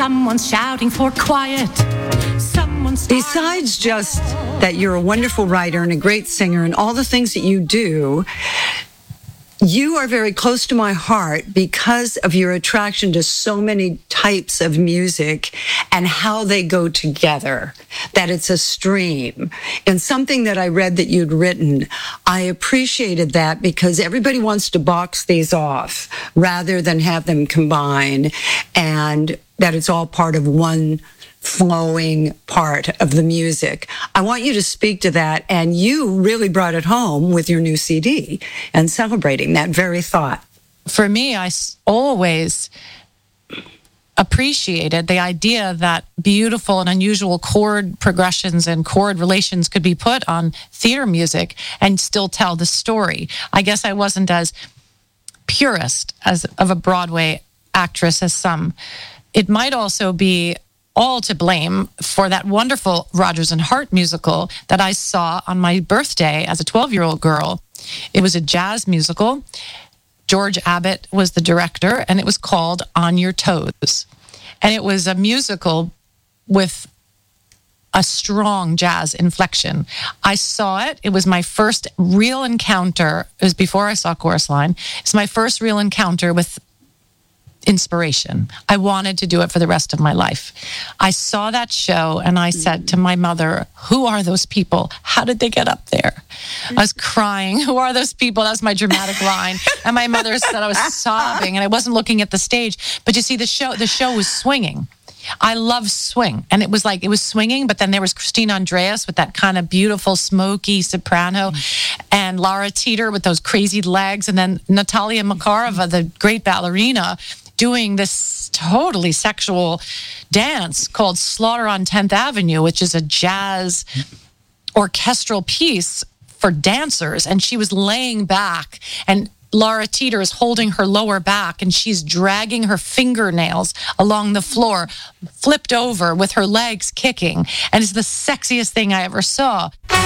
Someone's shouting for quiet. Besides just that you're a wonderful writer and a great singer and all the things that you do, you are very close to my heart because of your attraction to so many types of music and how they go together, that it's a stream. And something that I read that you'd written, I appreciated that because everybody wants to box these off rather than have them combine, and that it's all part of one flowing part of the music. I want you to speak to that, and you really brought it home with your new CD and celebrating that very thought. For me, I always appreciated the idea that beautiful and unusual chord progressions and chord relations could be put on theater music and still tell the story. I guess I wasn't as purist as of a Broadway actress as some. It might also be all to blame for that wonderful Rodgers and Hart musical that I saw on my birthday as a 12-year-old girl. It was a jazz musical. George Abbott was the director, and it was called On Your Toes. And it was a musical with a strong jazz inflection. I saw it. It was my first real encounter. It was before I saw Chorus Line. It's my first real encounter with inspiration. I wanted to do it for the rest of my life. I saw that show and I said to my mother, who are those people? How did they get up there? I was crying. Who are those people? That was my dramatic line. And my mother said I was sobbing and I wasn't looking at the stage. But you see, the show was swinging. I love swing. And it was swinging, but then there was Christina Andreas with that kind of beautiful, smoky soprano, and Laura Teeter with those crazy legs, and then Natalia Makarova, the great ballerina, doing this totally sexual dance called Slaughter on 10th Avenue, which is a jazz orchestral piece for dancers. And she was laying back, and Laura Teeter is holding her lower back, and she's dragging her fingernails along the floor, flipped over with her legs kicking. And it's the sexiest thing I ever saw.